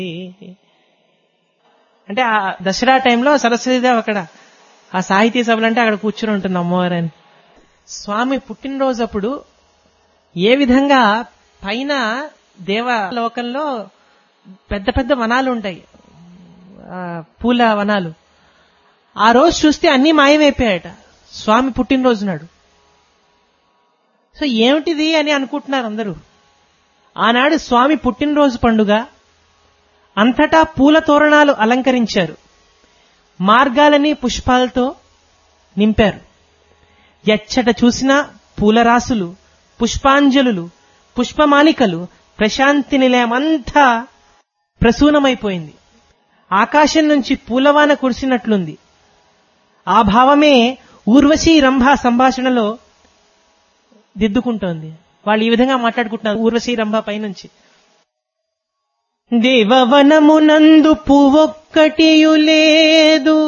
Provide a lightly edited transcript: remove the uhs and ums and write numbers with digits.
అంటే ఆ దసరా టైంలో సరస్వతీదేవి అక్కడ ఆ సాహితీ సభలు అంటే అక్కడ కూర్చుని ఉంటుంది అమ్మవారని. స్వామి పుట్టినరోజు అప్పుడు ఏ విధంగా పైన దేవలోకంలో పెద్ద పెద్ద వనాలు ఉంటాయి, పూల వనాలు. ఆ రోజు చూస్తే అన్ని మాయమైపోయాయట స్వామి పుట్టినరోజు నాడు. సో ఏమిటిది అని అనుకుంటున్నారు అందరూ. ఆనాడు స్వామి పుట్టినరోజు పండుగ, అంతటా పూల తోరణాలు అలంకరించారు, మార్గాలని పుష్పాలతో నింపారు. ఎచ్చట చూసినా పూలరాసులు, పుష్పాంజలులు, పుష్పమాలికలు, ప్రశాంతి నిలయమంతా ప్రసూనమైపోయింది. ఆకాశం నుంచి పూలవాన కురిసినట్లుంది. ఆ భావమే ఊర్వశీ రంభ సంభాషణలో దిద్దుకుంటోంది. వాళ్ళు ఈ విధంగా మాట్లాడుకుంటున్నారు ఊర్వశీ రంభ పైనుంచి. దేవవనమునందు పువ్వొక్కటియు లేదు,